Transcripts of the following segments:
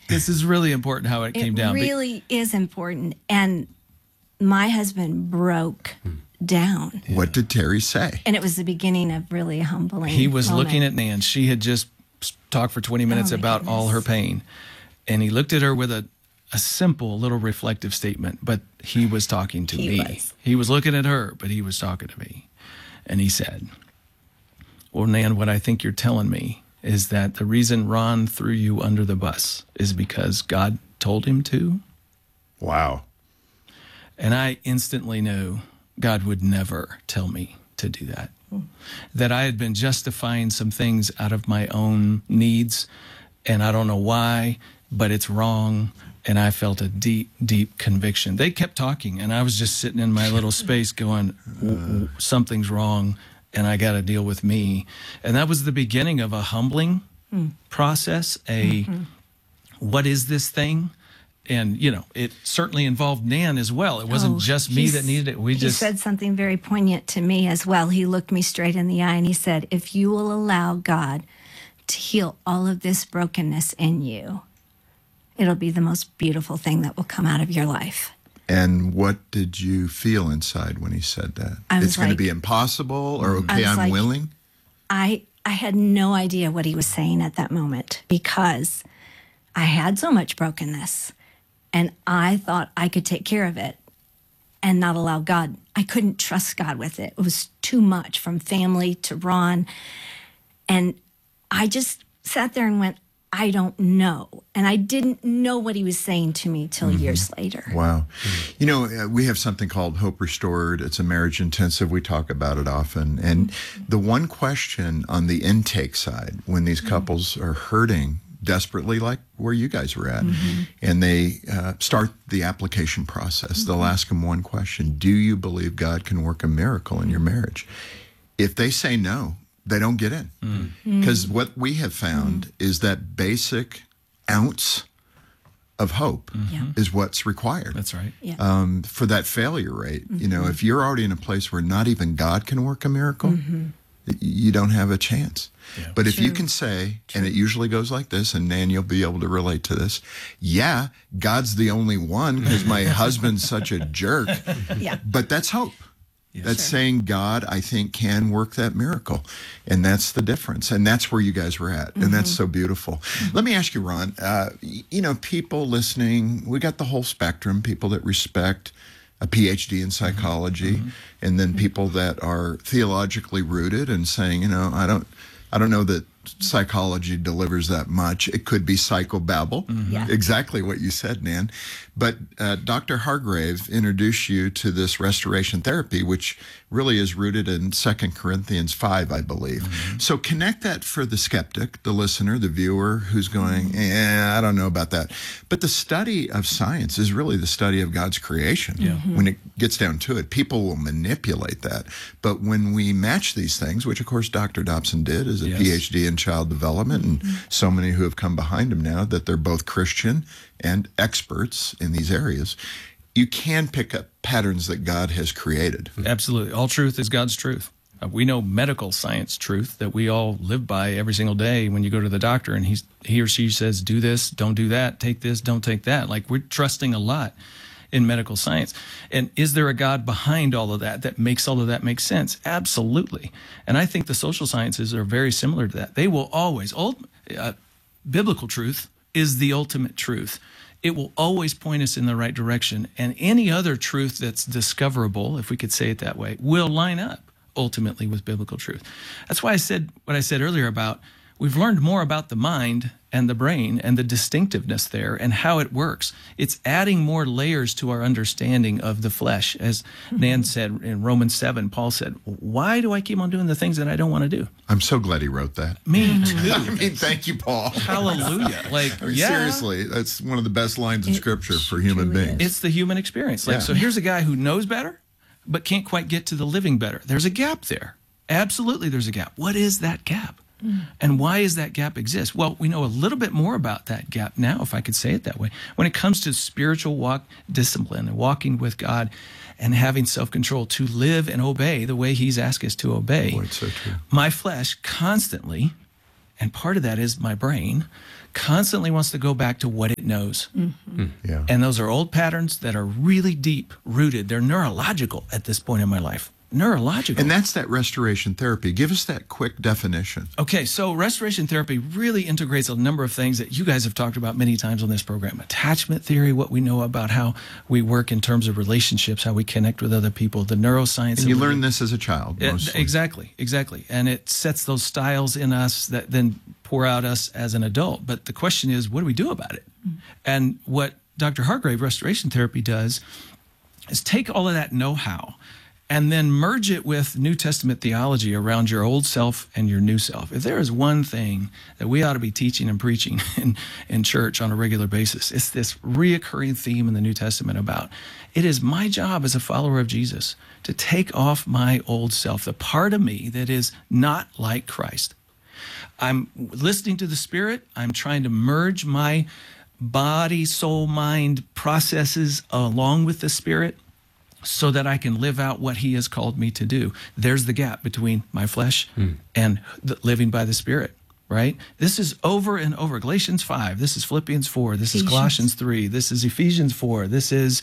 This is really important how it came down. It really is important. And my husband broke down. What did Terry say? And it was the beginning of really a humbling He was moment. looking at Nan. She had just talked for 20 minutes Oh, my about all her goodness. pain. And he looked at her with a simple little reflective statement, but he was talking to me. He was looking at her, but he was talking to me. And he said, well, Nan, what I think you're telling me is that the reason Ron threw you under the bus is because God told him to. Wow. And I instantly knew God would never tell me to do that. That I had been justifying some things out of my own needs, and I don't know why, but it's wrong. And I felt a deep, deep conviction. They kept talking, and I was just sitting in my little space going, something's wrong, and I got to deal with me. And that was the beginning of a humbling process, what is this thing? And, you know, it certainly involved Nan as well. It wasn't just me that needed it. He said something very poignant to me as well. He looked me straight in the eye and he said, if you will allow God to heal all of this brokenness in you, it'll be the most beautiful thing that will come out of your life. And what did you feel inside when he said that? was It's going to like- be impossible, or I okay, was I'm like- willing? I had no idea what he was saying at that moment because I had so much brokenness and I thought I could take care of it and not allow God. I couldn't trust God with it. It was too much, from family to Ron. And I just sat there and went, I don't know. And I didn't know what he was saying to me till years later. Wow. You know, we have something called Hope Restored. It's a marriage intensive. We talk about it often. And the one question on the intake side, when these couples are hurting desperately, like where you guys were at, and they start the application process, they'll ask them one question: do you believe God can work a miracle in your marriage? If they say no, they don't get in. Because what we have found is that basic ounce of hope is what's required. That's right. Yeah. For that failure rate. You know, if you're already in a place where not even God can work a miracle, you don't have a chance. Yeah. But if you can say, and it usually goes like this, and Nan, you'll be able to relate to this, yeah, God's the only one because my husband's such a jerk. Yeah. But that's hope. That's saying God, I think, can work that miracle. And that's the difference. And that's where you guys were at. And that's so beautiful. Let me ask you, Ron, you know, people listening, we got the whole spectrum, people that respect a PhD in psychology, and then people that are theologically rooted and saying, you know, I don't know that psychology delivers that much. It could be psychobabble. Yeah. Exactly what you said, Nan. But Dr. Hargrave introduced you to this restoration therapy, which really is rooted in 2 Corinthians 5, I believe. So connect that for the skeptic, the listener, the viewer who's going, I don't know about that. But the study of science is really the study of God's creation. When it gets down to it, people will manipulate that. But when we match these things, which of course Dr. Dobson did as a PhD in child development, and so many who have come behind him now that they're both Christian and experts in these areas, you can pick up patterns that God has created. Absolutely. All truth is God's truth. We know medical science truth that we all live by every single day when you go to the doctor and he or she says, do this, don't do that, take this, don't take that. Like, we're trusting a lot in medical science. And is there a God behind all of that makes all of that make sense? Absolutely. And I think the social sciences are very similar to that. They will always, biblical truth is the ultimate truth. It will always point us in the right direction. And any other truth that's discoverable, if we could say it that way, will line up ultimately with biblical truth. That's why I said what I said earlier about we've learned more about the mind and the brain and the distinctiveness there and how it works. It's adding more layers to our understanding of the flesh. As Nan said in Romans 7, Paul said, why do I keep on doing the things that I don't want to do? I'm so glad he wrote that. Me too. I mean, thank you, Paul. Hallelujah. Like, I mean, seriously, that's one of the best lines in Scripture for human beings. It's the human experience. Like, so here's a guy who knows better, but can't quite get to the living better. There's a gap there. Absolutely, there's a gap. What is that gap? And why does that gap exist? Well, we know a little bit more about that gap now, if I could say it that way. When it comes to spiritual walk discipline and walking with God and having self-control to live and obey the way he's asked us to obey. Boy, it's so true. My flesh constantly And part of that is my brain constantly wants to go back to what it knows. Yeah. And those are old patterns that are really deep rooted. They're neurological at this point in my life. Neurological. And that's that restoration therapy. Give us that quick definition. Okay, so restoration therapy really integrates a number of things that you guys have talked about many times on this program. Attachment theory, what we know about how we work in terms of relationships, how we connect with other people, the neuroscience. And you learned this as a child, mostly. Exactly. And it sets those styles in us that then pour out us as an adult. But the question is, what do we do about it? And what Dr. Hargrave Restoration Therapy does is take all of that know-how and then merge it with New Testament theology around your old self and your new self. If there is one thing that we ought to be teaching and preaching in church on a regular basis, it's this reoccurring theme in the New Testament about it is my job as a follower of Jesus to take off my old self, the part of me that is not like Christ. I'm listening to the Spirit. I'm trying to merge my body, soul, mind processes along with the Spirit, so that I can live out what he has called me to do. There's the gap between my flesh and living by the Spirit, right? This is over and over. Galatians 5, this is Philippians 4, this is Colossians 3, this is Ephesians 4, this is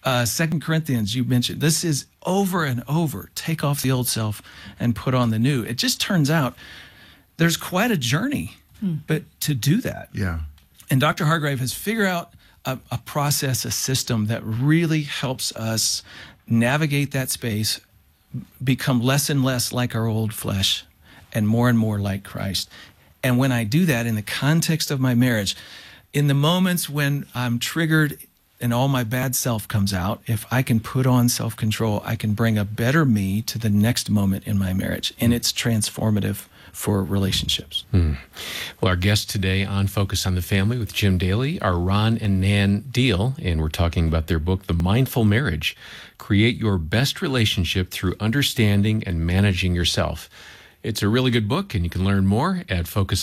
2 Corinthians, you mentioned. This is over and over. Take off the old self and put on the new. It just turns out there's quite a journey but to do that. Yeah. And Dr. Hargrave has figured out a process, a system that really helps us navigate that space, become less and less like our old flesh and more like Christ. And when I do that in the context of my marriage, in the moments when I'm triggered and all my bad self comes out, if I can put on self-control, I can bring a better me to the next moment in my marriage. And it's transformative for relationships. Well, our guests today on Focus on the Family with Jim Daly are Ron and Nan Deal, and we're talking about their book, The Mindful Marriage: Create Your Best Relationship Through Understanding and Managing Yourself. It's a really good book, and you can learn more at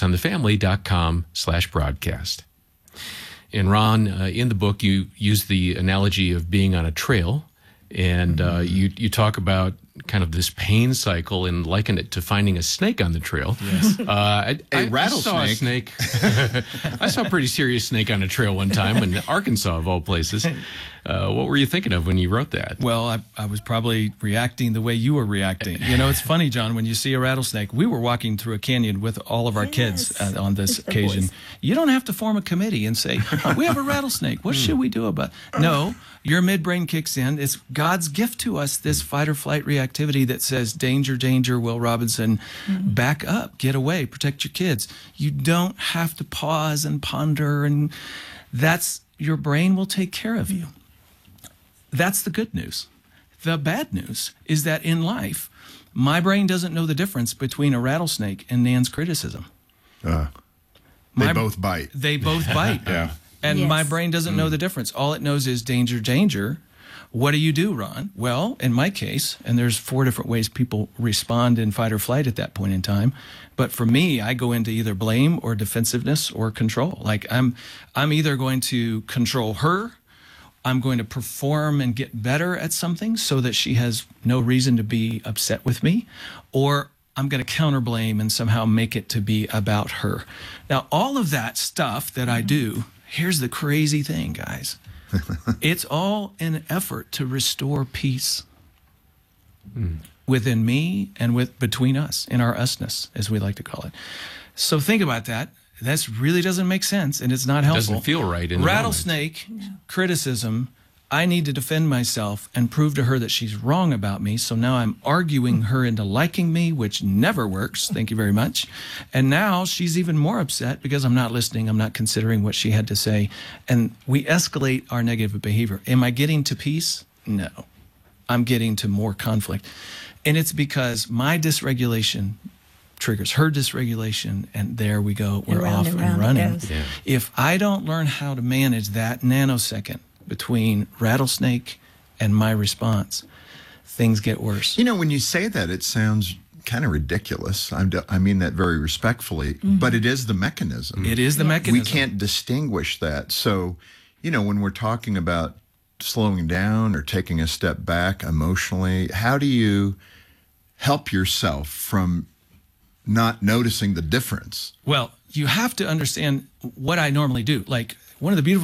focusonthefamily.com/broadcast. And Ron, in the book, you use the analogy of being on a trail, and you talk about kind of this pain cycle and liken it to finding a snake on the trail. Yes. I rattlesnake. saw a snake. I saw a pretty serious snake on a trail one time in Arkansas, of all places. What were you thinking of when you wrote that? Well, I was probably reacting the way you were reacting. You know, it's funny, John, when you see a rattlesnake, we were walking through a canyon with all of our kids on this occasion. Boys. You don't have to form a committee and say, we have a rattlesnake. What should we do about it? No, your midbrain kicks in. It's God's gift to us, this fight or flight reactivity that says, danger, danger, Will Robinson, back up, get away, protect your kids. You don't have to pause and ponder, and your brain will take care of you. That's the good news. The bad news is that in life, my brain doesn't know the difference between a rattlesnake and Nan's criticism. They both bite. They both bite. Yeah. And Yes. my brain doesn't know the difference. All it knows is danger, danger. What do you do, Ron? Well, in my case, and there's 4 different ways people respond in fight or flight at that point in time. But for me, I go into either blame or defensiveness or control. Like I'm either going to control her, I'm going to perform and get better at something so that she has no reason to be upset with me, or I'm going to counter blame and somehow make it to be about her. Now, all of that stuff that I do, here's the crazy thing, guys. It's all an effort to restore peace within me and between us, in our usness, as we like to call it. So think about that. That really doesn't make sense, and it's not helpful. Doesn't feel right in the Rattlesnake criticism. I need to defend myself and prove to her that she's wrong about me. So now I'm arguing her into liking me, which never works. Thank you very much. And now she's even more upset because I'm not listening. I'm not considering what she had to say. And we escalate our negative behavior. Am I getting to peace? No. I'm getting to more conflict. And it's because my dysregulation triggers her dysregulation, and there we go. We're round off and and round it running. goes. Yeah. If I don't learn how to manage that nanosecond between rattlesnake and my response, things get worse. You know, when you say that, it sounds kind of ridiculous. I mean that very respectfully, but it is the mechanism. It is the mechanism. We can't distinguish that. So, you know, when we're talking about slowing down or taking a step back emotionally, how do you help yourself from not noticing the difference? Well, you have to understand what I normally do. Like, one of the beautiful